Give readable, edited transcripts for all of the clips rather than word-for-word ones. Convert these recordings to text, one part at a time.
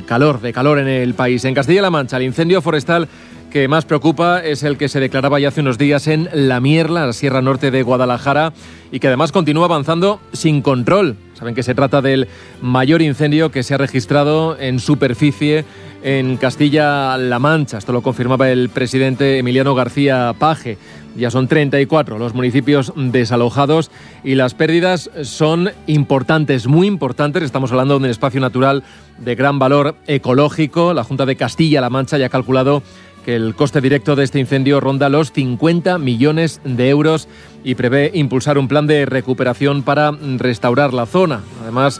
de calor en el país. En Castilla-La Mancha, el incendio forestal que más preocupa es el que se declaraba ya hace unos días en La Mierla, la Sierra Norte de Guadalajara, y que además continúa avanzando sin control. Saben que se trata del mayor incendio que se ha registrado en superficie en Castilla-La Mancha. Esto lo confirmaba el presidente Emiliano García Paje. Ya son 34 los municipios desalojados y las pérdidas son importantes, muy importantes. Estamos hablando de un espacio natural de gran valor ecológico. La Junta de Castilla-La Mancha ya ha calculado que el coste directo de este incendio ronda los 50 millones de euros y prevé impulsar un plan de recuperación para restaurar la zona. Además,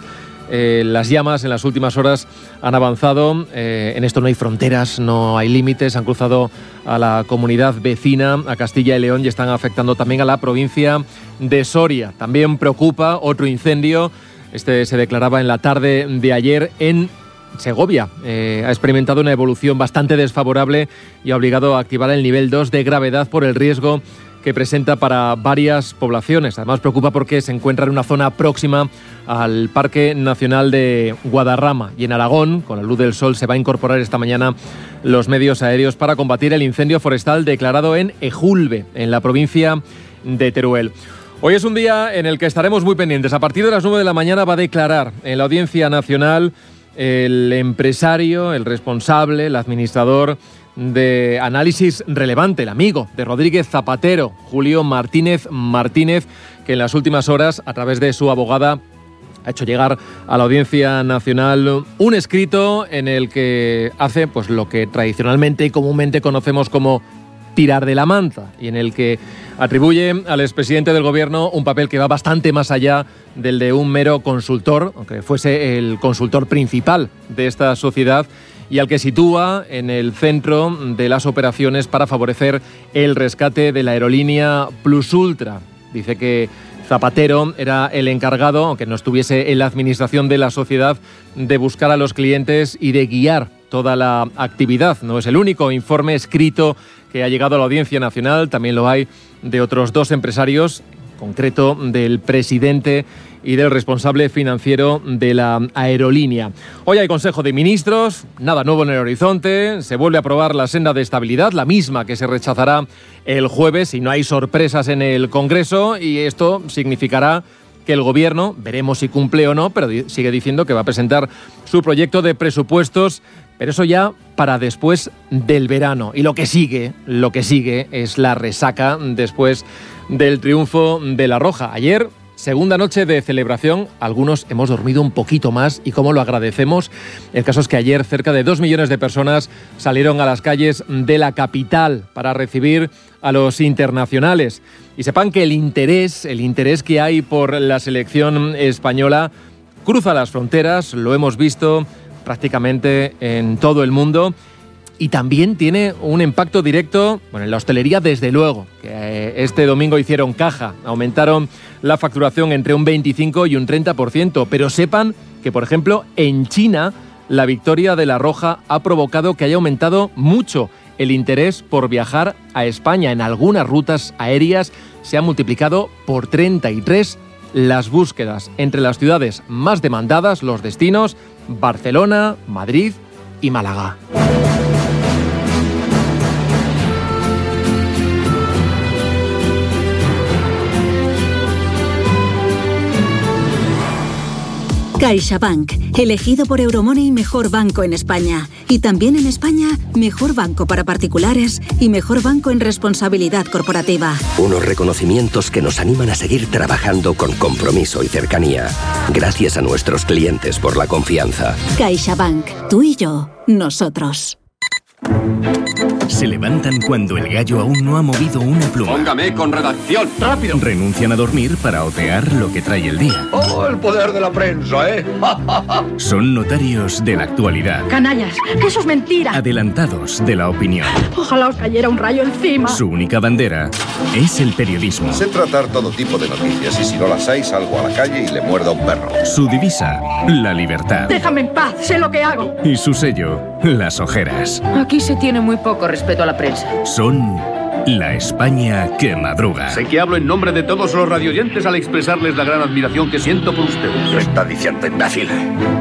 las llamas en las últimas horas han avanzado. En esto no hay fronteras, no hay límites. Han cruzado a la comunidad vecina, a Castilla y León, y están afectando también a la provincia de Soria. También preocupa otro incendio. Este se declaraba en la tarde de ayer en Segovia. Ha experimentado una evolución bastante desfavorable y ha obligado a activar el nivel 2 de gravedad por el riesgo que presenta para varias poblaciones. Además preocupa porque se encuentra en una zona próxima al Parque Nacional de Guadarrama. Y en Aragón, con la luz del sol, se va a incorporar esta mañana los medios aéreos para combatir el incendio forestal declarado en Ejulbe, en la provincia de Teruel. Hoy es un día en el que estaremos muy pendientes. A partir de las 9 de la mañana va a declarar en la Audiencia Nacional el empresario, el responsable, el administrador de Análisis Relevante, el amigo de Rodríguez Zapatero, Julio Martínez, que en las últimas horas, a través de su abogada, ha hecho llegar a la Audiencia Nacional un escrito en el que hace pues lo que tradicionalmente y comúnmente conocemos como tirar de la manta, y en el que atribuye al expresidente del Gobierno un papel que va bastante más allá del de un mero consultor, aunque fuese el consultor principal de esta sociedad, y al que sitúa en el centro de las operaciones para favorecer el rescate de la aerolínea Plus Ultra. Dice que Zapatero era el encargado, aunque no estuviese en la administración de la sociedad, de buscar a los clientes y de guiar toda la actividad. No es el único informe escrito que ha llegado a la Audiencia Nacional, también lo hay de otros dos empresarios, en concreto del presidente y del responsable financiero de la aerolínea. Hoy hay Consejo de Ministros, nada nuevo en el horizonte, se vuelve a aprobar la senda de estabilidad, la misma que se rechazará el jueves si no hay sorpresas en el Congreso, y esto significará que el Gobierno, veremos si cumple o no, pero sigue diciendo que va a presentar su proyecto de presupuestos, pero eso ya para después del verano. Y lo que sigue es la resaca después del triunfo de La Roja. Ayer, segunda noche de celebración, algunos hemos dormido un poquito más y cómo lo agradecemos. El caso es que ayer cerca de 2 millones de personas salieron a las calles de la capital para recibir a los internacionales. Y sepan que el interés que hay por la selección española cruza las fronteras, lo hemos visto prácticamente en todo el mundo, y también tiene un impacto directo, en la hostelería desde luego, que este domingo hicieron caja, aumentaron la facturación entre un 25 y un 30%, pero sepan que, por ejemplo, en China la victoria de La Roja ha provocado que haya aumentado mucho el interés por viajar a España. En algunas rutas aéreas se han multiplicado por 33 las búsquedas entre las ciudades más demandadas, los destinos: Barcelona, Madrid y Málaga. CaixaBank, elegido por Euromoney mejor banco en España. Y también en España, mejor banco para particulares y mejor banco en responsabilidad corporativa. Unos reconocimientos que nos animan a seguir trabajando con compromiso y cercanía. Gracias a nuestros clientes por la confianza. CaixaBank, tú y yo, nosotros. Se levantan cuando el gallo aún no ha movido una pluma. Póngame con redacción, rápido. Renuncian a dormir para otear lo que trae el día. ¡Oh, el poder de la prensa, eh! Son notarios de la actualidad. Canallas, que eso es mentira. Adelantados de la opinión. Ojalá os cayera un rayo encima. Su única bandera es el periodismo. Sé tratar todo tipo de noticias y si no las hay salgo a la calle y le muerdo a un perro. Su divisa, la libertad. Déjame en paz, sé lo que hago. Y su sello, las ojeras. Aquí se tiene muy poco respeto a la prensa. Son la España que madruga. Sé que hablo en nombre de todos los radioyentes al expresarles la gran admiración que siento por ustedes. ¿Qué está diciendo, imbécil?